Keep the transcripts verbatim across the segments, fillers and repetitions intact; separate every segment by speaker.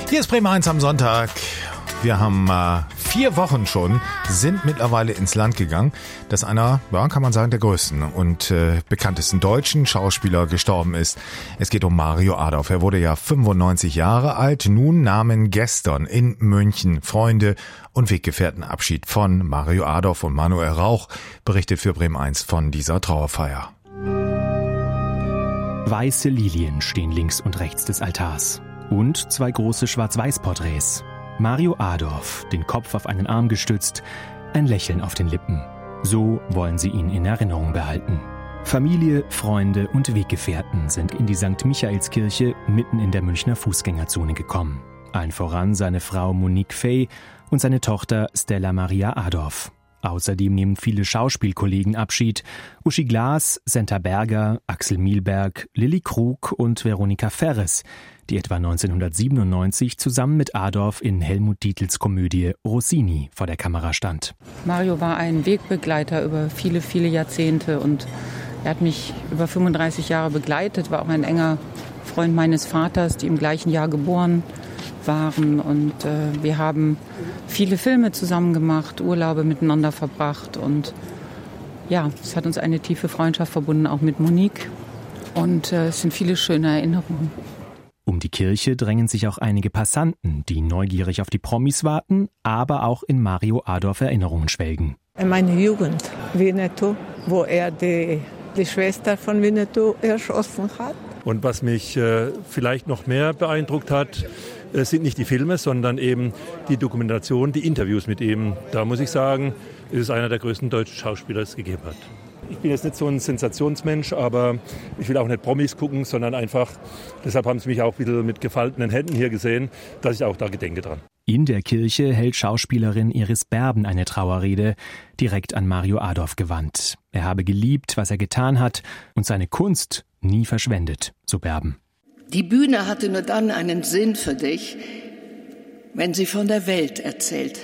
Speaker 1: Hier ist Bremen eins am Sonntag. Wir haben äh, vier Wochen schon, sind mittlerweile ins Land gegangen, dass einer, ja, kann man sagen, der größten und äh, bekanntesten deutschen Schauspieler gestorben ist. Es geht um Mario Adorf. Er wurde ja fünfundneunzig Jahre alt. Nun nahmen gestern in München Freunde und Weggefährten Abschied von Mario Adorf, und Manuel Rauch berichtet für Bremen eins von dieser Trauerfeier.
Speaker 2: Weiße Lilien stehen links und rechts des Altars. Und zwei große Schwarz-Weiß-Porträts. Mario Adorf, den Kopf auf einen Arm gestützt, ein Lächeln auf den Lippen. So wollen sie ihn in Erinnerung behalten. Familie, Freunde und Weggefährten sind in die Sankt Michaelskirche mitten in der Münchner Fußgängerzone gekommen. Allen voran seine Frau Monique Fey und seine Tochter Stella Maria Adorf. Außerdem nehmen viele Schauspielkollegen Abschied. Uschi Glas, Senta Berger, Axel Mielberg, Lilli Krug und Veronika Ferres, die etwa neunzehnhundertsiebenundneunzig zusammen mit Adorf in Helmut Dietls Komödie Rossini vor der Kamera stand.
Speaker 3: Mario war ein Wegbegleiter über viele, viele Jahrzehnte und er hat mich über fünfunddreißig Jahre begleitet, war auch ein enger Freund meines Vaters, die im gleichen Jahr geboren waren, und äh, wir haben viele Filme zusammen gemacht, Urlaube miteinander verbracht, und ja, es hat uns eine tiefe Freundschaft verbunden, auch mit Monique, und äh, es sind viele schöne Erinnerungen.
Speaker 2: Um die Kirche drängen sich auch einige Passanten, die neugierig auf die Promis warten, aber auch in Mario Adorf Erinnerungen schwelgen.
Speaker 4: In meiner Jugend, Winnetou, wo er die, die Schwester von Winnetou erschossen hat.
Speaker 5: Und was mich äh, vielleicht noch mehr beeindruckt hat, äh, sind nicht die Filme, sondern eben die Dokumentation, die Interviews mit ihm. Da muss ich sagen, ist es einer der größten deutschen Schauspieler, die es gegeben hat. Ich bin jetzt nicht so ein Sensationsmensch, aber ich will auch nicht Promis gucken, sondern einfach, deshalb haben sie mich auch wieder mit gefalteten Händen hier gesehen, dass ich auch da gedenke dran.
Speaker 2: In der Kirche hält Schauspielerin Iris Berben eine Trauerrede, direkt an Mario Adorf gewandt. Er habe geliebt, was er getan hat, und seine Kunst nie verschwendet, so Berben.
Speaker 6: Die Bühne hatte nur dann einen Sinn für dich, wenn sie von der Welt erzählte.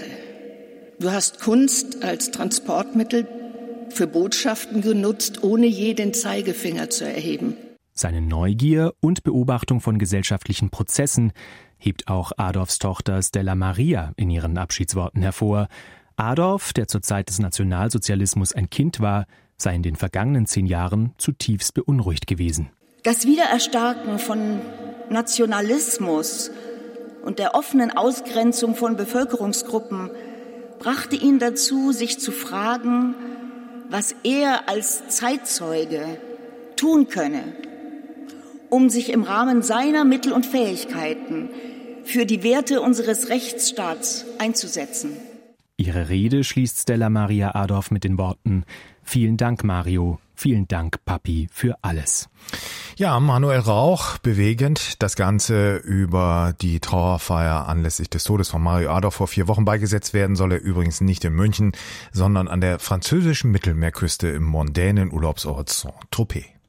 Speaker 6: Du hast Kunst als Transportmittel für Botschaften genutzt, ohne je den Zeigefinger zu erheben.
Speaker 2: Seine Neugier und Beobachtung von gesellschaftlichen Prozessen hebt auch Adorfs Tochter Stella Maria in ihren Abschiedsworten hervor. Adorf, der zur Zeit des Nationalsozialismus ein Kind war, sei in den vergangenen zehn Jahren zutiefst beunruhigt gewesen.
Speaker 6: Das Wiedererstarken von Nationalismus und der offenen Ausgrenzung von Bevölkerungsgruppen brachte ihn dazu, sich zu fragen, was er als Zeitzeuge tun könne, um sich im Rahmen seiner Mittel und Fähigkeiten für die Werte unseres Rechtsstaats einzusetzen.
Speaker 2: Ihre Rede schließt Stella Maria Adorf mit den Worten: Vielen Dank, Mario. Vielen Dank, Papi, für alles.
Speaker 1: Ja, Manuel Rauch, bewegend. Das Ganze über die Trauerfeier anlässlich des Todes von Mario Adorf vor vier Wochen beigesetzt werden soll er übrigens nicht in München, sondern an der französischen Mittelmeerküste im mondänen Urlaubsort Saint-Tropez.